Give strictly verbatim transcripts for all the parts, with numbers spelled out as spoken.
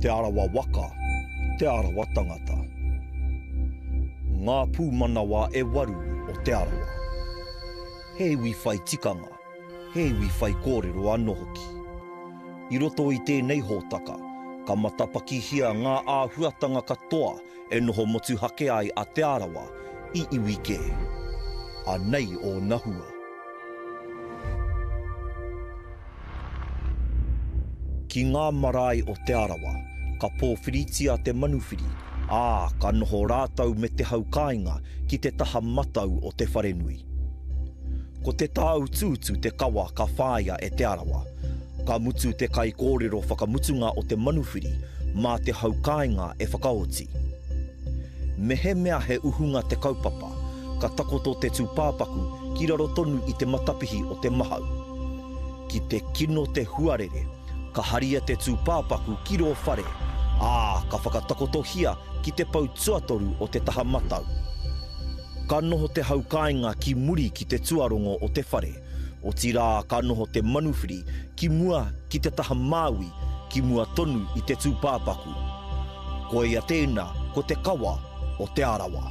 te arawa waka, te arawa tangata. Ngā pūmanawa e waru o te arawa. Hei wi whai tikanga, hei wi whai kōrero anō hoki. I roto i tēnei hōtaka, ka matapakihia ngā āhuatanga katoa e noho motu hake ai a te arawa i iwi kē. A nei o Nahua. Ki ngā marae o te arawa, ka pōwhiritia te manuwhiri, ā, ka noho rātau me te haukainga ki te taha matau o te wharenui. Ko te tāu tūtu te kawa ka whāia e te arawa, ka mutu te kai kōrero whakamutunga o te manuwhiri mā te haukainga e whakaoti. Me he mea he uhunga te kaupapa, ka takoto te tūpāpaku ki raro tonu i te matapihi o te mahau. Ki te kino te huarere, ka haria te tūpāpaku ki ro whare, ā, ka whakatakotohia ki te pau tuatoru o te taha matau. Ka noho te haukainga ki muri ki te tuarongo o te whare, o tirā ka noho te manuwhiri ki mua ki te taha māui ki mua tonu i te tūpāpaku. Ko ia tēnā, ko te kawa o te arawa.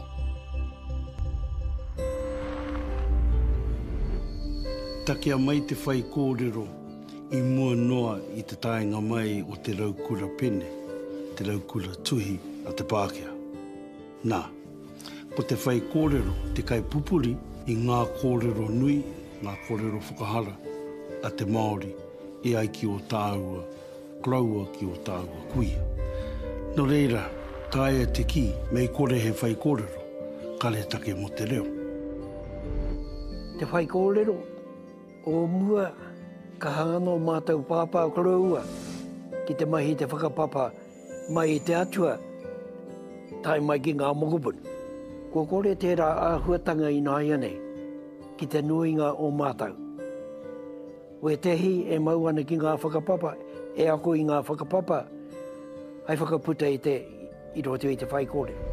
Takia mai te whai kōrero i mua noa i te taenga mai o te raukura pene, te raukura tuhi a te Pākehā. Nā, ko te whai kōrero te kai pupuri i ngā kōrero nui, ngā kōrero whakahara a te Māori i ai ki o tāua, kraua ki o tāua kuia. No reira, kāia te ki, mei kore he whai kōrero, kare take mo te reo. Te whai kōrero, o mua ka hangano mātou pāpā kraua ki te mahi te whakapapa mai i te atua tai mai ki ngā mokopuni. Ko kore tērā āhuatanga i nā ianei ki te nuinga o mātou. Oe tehi e mau ana ki ngā whakapapa, e ako i ngā whakapapa, ai whakaputa i te i roto i te whai kōrero.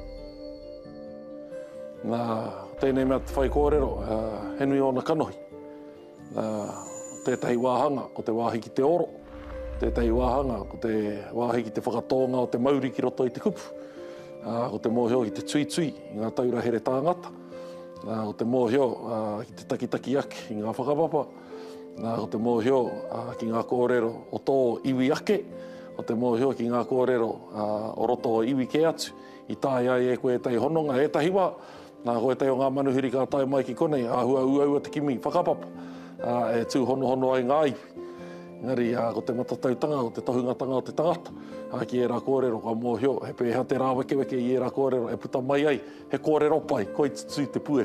Nā, tēnei mea te whai kōrero, uh, he nui ona kanohi. Uh, tētahi wāhanga ko te wāhiki te oro, tētahi wāhanga ko te wāhiki te whakatonga o te mauri ki roto i te kupu, uh, ko te mōhio ki te tui tui i ngā taura here tāngata, uh, ko te mōhio uh, ki te takitaki ake i ngā whakapapa, uh, ko te mōhio uh, ki ngā kōrero o tō iwi ake, ko te mōhio ki ngā kōrero uh, o roto o iwi ke atu, i tāi ai e koe e tai hononga, e tahi wā, nā koe tai o ngā manuhiri ka tai mai ki konei, āhua uaua te kimi whakapapa, Uh, e tū hono hono ai ngā iwi. Ngari, uh, ko te matatautanga, ko te tohungatanga o te tangata, uh, ki e rā kōrero ka mōhio, he pēha te rā weke weke i e rā kōrero, e puta mai ai, he kōrero pai, koi tutui te puehu.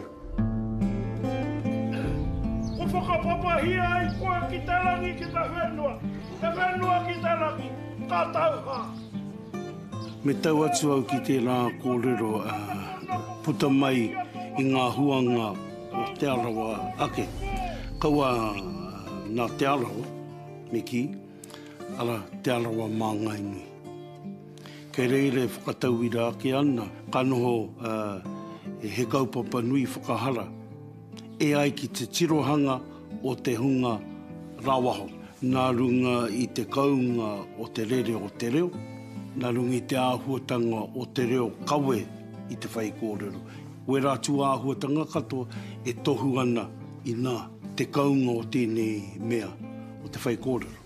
Ko whakapapa hia ai koe ki te rangi ki te whenua, te whenua ki te rangi, ka tauha. Me tau atu au ki te rā kōrero, uh, puta mai i ngā huanga o te arawa ake. Kaua nā te arawa, me ki, ara te arawa māngai nui. Kei reire whakatau i rā ke ana, ka noho uh, he kaupapa nui whakahara, e ai ki te tirohanga o te hunga rawaho. Nā runga i te kaunga o te rere o te reo, nā runga i te āhuatanga o te reo kawe i te whai kōrero. Oe rātu āhuatanga katoa e tohu ana i nā te kaunga o tēnei mea o te whai kōrero.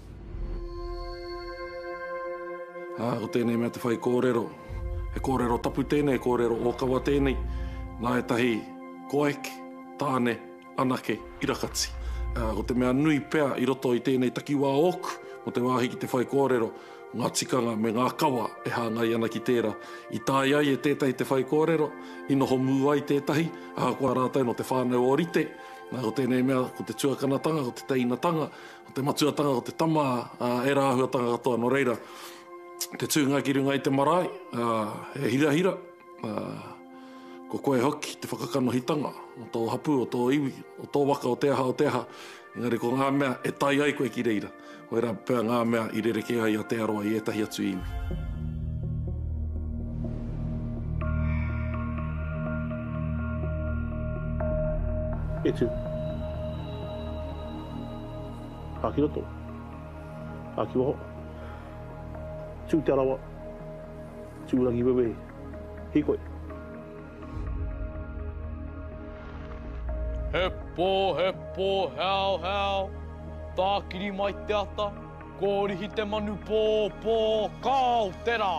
Ah, o tēnei mea te whai kōrero. He kōrero tapu tēnei, kōrero okawa tēnei. Nā e tahi koeke, tāne, anake, irakatsi. Ah, o te mea nui pea i roto i tēnei takiwā oku, mo te wāhiki te whai kōrero, ngā tikanga me ngā kawa e hāngai ana ki tērā. I tāi ai e tētahi te whai kōrero, i noho mūai tētahi, a kua rātai no te whānau o rite. Nā ko tēnei mea, ko te tuakanatanga, ko te teinatanga, ko te matuatanga, ko te tama, uh, e rāhuatanga katoa no reira. Te tūnga ki runga i te marae, uh, he hira hira, uh, ko koe hoki, te whakakanohitanga, o tō hapu, o tō iwi, o tō waka, o te aha, o te aha. Engari ko ngā mea e tai ai koe ki reira. Ko era pēr ngā mea i rereke ai a te aroa i etahi atu iwi. E tū. Aki roto. Aki waho. Tū te arawa. Tūrangi wewe. He koe. He pō, he pō, heo, heo. Tākiri mai te ata. Kōrihi te manu pō, pō, kāo tera.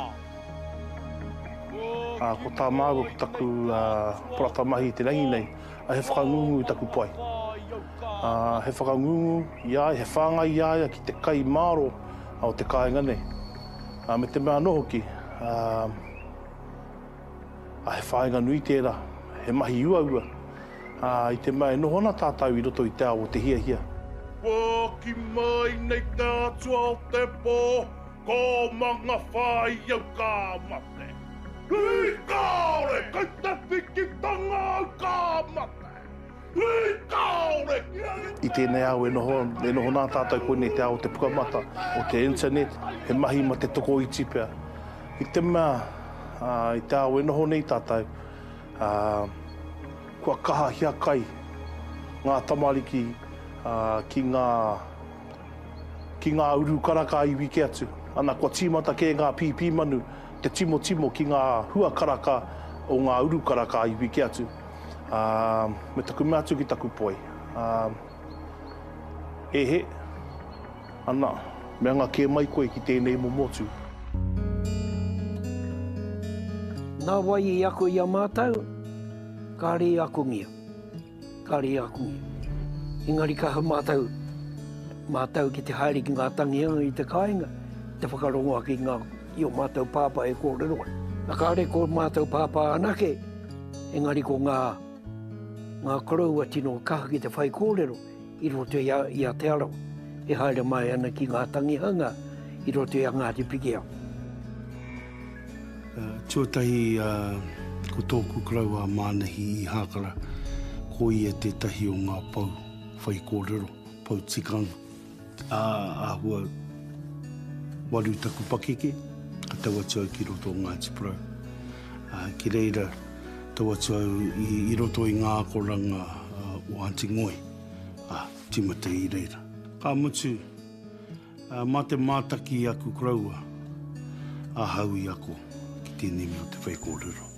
Uh, ko tā māgo ko taku uh, porata mahi te rangi nei, a he whakangungu i taku pai. Uh, he whakangungu iai, he whāngai iai ki te kai māro o te kāinga nei. Uh, me te mea noho ki, uh, a he whainga nui tērā, he mahi ua ua. Uh, I te mea e noho na tātau i roto i te ao o te hia hia. Waki mai nei te atua o te pō, ko manga whai au kā mate. Hui kaore, kai te whikitanga au kā mate. Hui kaore! I tēnei au e noho, e noho nā tātou koe nei te ao o te pukamata, o te internet, he mahi ma te toko i tipea. I te mea, uh, i te ao e noho nei tātou, uh, kua kaha hia kai, ngā tamariki, uh, ki ngā, ki ngā uru karaka i wike atu. Ana kua tīmata ke ngā pipi manu, te timo timo ki ngā hua karaka o ngā uru karaka i wike atu. Uh, me taku mea atu ki taku poi. Uh, e he, ana, mea ngā ke mai koe ki tēnei mo motu. Nā wai i ako i a mātau, ka re ako ngia. Ka re ako ngia. Engari kaha mātau, mātau ki te haere ki ngā tangianga i te kāinga, te whakarongoa ki ngā i o mātau pāpā e kōrero. Nā kāre ko mātau pāpā anake, engari ko ngā, ngā korau tino kaha ki te whai kōrero, i roto i a, i a te arawa. E haere mai ana ki ngā tangihanga, i roto i a Ngāti Pikea. Uh, tuatahi uh, ko tōku krau a mānahi i Hākara, ko ia te tahi o ngā pau whai kōrero, pau tikanga. A, a hua waru taku pakeke, a tau atu au ki roto o Ngāti Porou. Uh, ki reira, tau atu au i, i roto i ngā koranga uh, o Aunty Ngoi, uh, timata i reira. Ka mutu, uh, mā te mātaki aku kraua, a hau i ako ki tēnei mea te whai kōrero.